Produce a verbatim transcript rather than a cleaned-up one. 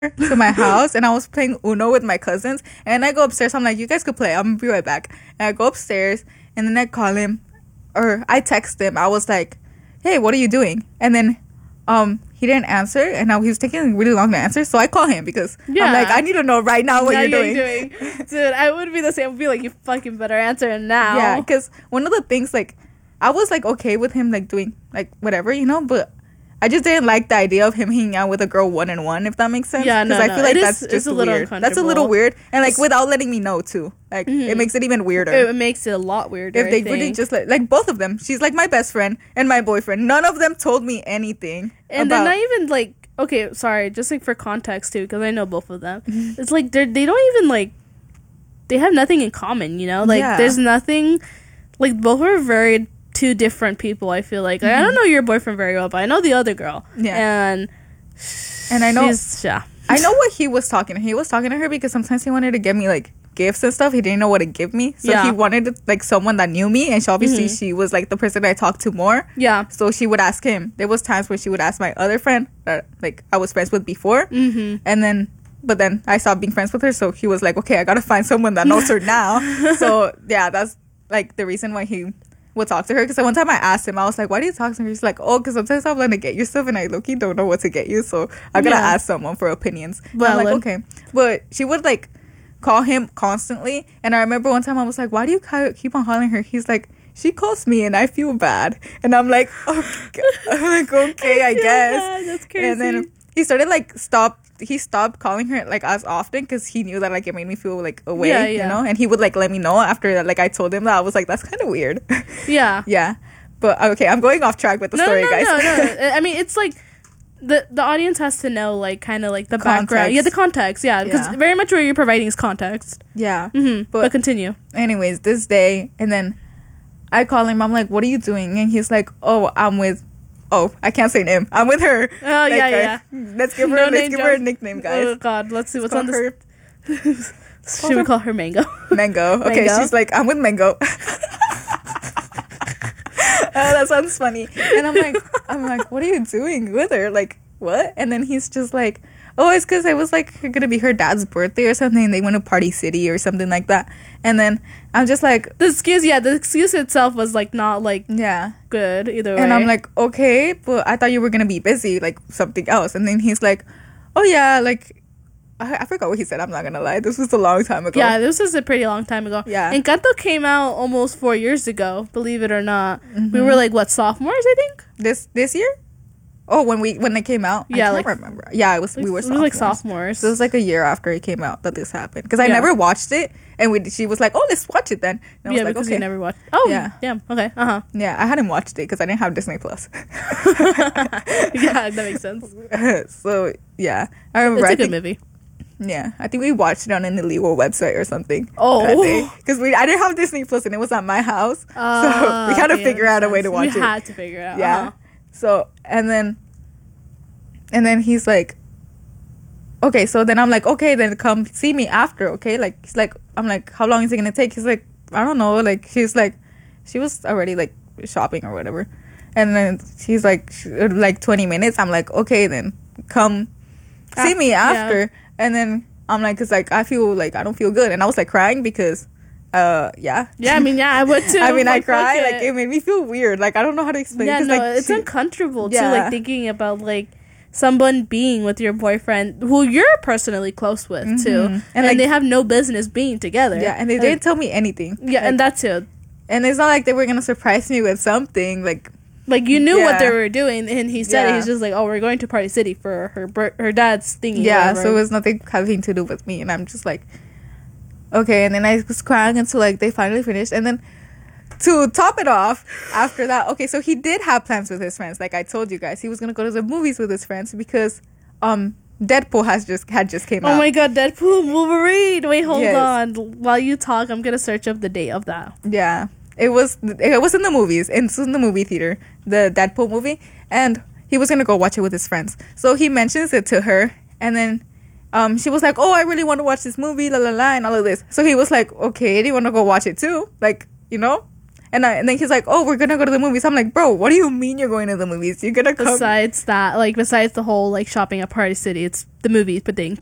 to my house and I was playing Uno with my cousins. And I go upstairs. I'm like, you guys could play. I'm gonna be right back. And I go upstairs and then I call him, or I text him. I was like, hey, what are you doing? And then um he didn't answer, and now he was taking really long to answer. So I call him because Yeah. I'm like, I need to know right now what Now you're you're doing. doing. Dude, I would be the same. I'd be like, you fucking better answer now. Yeah, because one of the things, like, I was like okay with him like doing like whatever, you know, but I just didn't like the idea of him hanging out with a girl one on one, if that makes sense. Yeah, no, I no. feel like It is- that's it's just a little weird. That's a little uncomfortable. weird, and like It's- without letting me know too. Like it makes it even weirder. It makes it a lot weirder. if they I really think. just like like both of them. She's like my best friend and my boyfriend. None of them told me anything. And about, they're not even like, okay, sorry, just like for context too, because I know both of them. It's like they're they don't even like, they have nothing in common, you know. Like Yeah. there's nothing. Like both are very two different people. I feel like, like I don't know your boyfriend very well, but I know the other girl. Yeah. And and I know she's, yeah. I know what he was talking. He was talking to her because sometimes he wanted to give me like gifts and stuff. He didn't know what to give me, so Yeah. he wanted like someone that knew me, and she obviously she was like the person I talked to more. Yeah. So she would ask him. There was times where she would ask my other friend that like I was friends with before, Mm-hmm. and then but then I stopped being friends with her. So he was like, okay, I gotta find someone that knows her now. So yeah, that's like the reason why he would talk to her. Because one time I asked him, I was like, why do you talk to her? He's like, oh, because sometimes I'm gonna get you stuff and I low-key don't know what to get you, so I gotta Yeah. ask someone for opinions. And I'm like, Valid. okay, but she would like call him constantly, and I remember one time I was like, why do you ca- keep on calling her? He's like, she calls me and I feel bad, and I'm like, okay. I'm like, okay, I, feel guess. bad. That's crazy. And then he started like stop. He stopped calling her like as often because he knew that like it made me feel like away, Yeah, you yeah. know. And he would like let me know after that. Like I told him that, I was like, that's kind of weird. Yeah. Yeah, but okay, I'm going off track with the No, story, no, no, guys. no, no. I mean, it's like the the audience has to know, like, kind of like the background. Context. Yeah, the context. Yeah, because Yeah. very much what you're providing is context. Yeah, Mm-hmm. But, but continue. anyways, this day, and then I call him. I'm like, what are you doing? And he's like, oh, I'm with. Oh, I can't say name. I'm with her. Oh, Like, yeah, uh, yeah. Let's give her. No let's name give her a drop. nickname, guys. Oh God, let's see what's Call on her this. Should we call her Mango? Mango. Okay, Mango. she's like, I'm with Mango. Oh, that sounds funny. And I'm like, I'm like, what are you doing with her? Like, what? And then he's just like, oh, it's because it was like gonna be her dad's birthday or something. And they went to Party City or something like that. And then I'm just like, The excuse, yeah, the excuse itself was like not like yeah. good either way. And I'm like, okay, but I thought you were gonna be busy, like something else. And then he's like, oh yeah, like I, I forgot what he said. I'm not gonna lie. This was a long time ago. yeah, this was a pretty long time ago. Yeah. Encanto came out almost four years ago. Believe it or not, Mm-hmm. we were like what sophomores, I think. This this year? Oh, when we when it came out? Yeah, I can't like- remember. Yeah, it was we were It was like sophomores. sophomores. So it was like a year after it came out that this happened. Because I Yeah. never watched it, and we she was like, "Oh, let's watch it then." And I was yeah, like, because "Okay." you never watched. Oh, Yeah. yeah. Okay. Uh huh. Yeah, I hadn't watched it because I didn't have Disney Plus. Yeah, that makes sense. So yeah, I remember. It's I a good think, movie. Yeah, I think we watched it on an illegal website or something. Oh. because we I didn't have Disney Plus and it was at my house, so Uh, we had to okay, figure that out a makes way to sense. watch we it. had to figure it out. Yeah. Uh-huh. So and then and then he's like, okay, so then I'm like, okay, then come see me after, okay? Like he's like, I'm like, how long is it gonna take? He's like, I don't know. Like she's like, she was already like shopping or whatever, and then he's like, sh- like twenty minutes. I'm like, okay, then come see Af- me yeah. after, and then I'm like, cause like I feel like I don't feel good, and I was like crying because, uh, yeah. Yeah, I mean, yeah, I would too. I mean, I Like, fuck cried. it. Like it made me feel weird. Like I don't know how to explain. Yeah, 'cause, no, like, it's she- uncomfortable too. Yeah. Like thinking about like someone being with your boyfriend who you're personally close with too, and, And, like- they have no business being together. Yeah, and they Like, didn't tell me anything. Yeah, Like, and that's it. and it's not like they were gonna surprise me with something. Like Like you knew what Yeah. they were doing, and he said Yeah. he's just like, "Oh, we're going to Party City for her bir- her dad's thingy." yeah, whatever. so it was nothing having to do with me, and I'm just like, okay. And then I was crying until like they finally finished, and then to top it off, after that, okay, so he did have plans with his friends. Like I told you guys, he was gonna go to the movies with his friends because um Deadpool has just had just came Oh out. my god, Deadpool and Wolverine! Wait, hold Yes. on. While you talk, I'm gonna search up the date of that. Yeah, it was it was in the movies. It was in the movie theater, the Deadpool movie, and he was gonna go watch it with his friends. So he mentions it to her, and then um she was like, "Oh, I really want to watch this movie, la la la," and all of this. So he was like, "Okay, do you want to go watch it too?" Like, you know. And, I, and then he's like, oh, we're gonna go to the movies. I'm like, bro, what do you mean you're going to the movies? You're gonna come. Besides that, like, besides the whole, like, shopping at Party City, it's the movies, but thing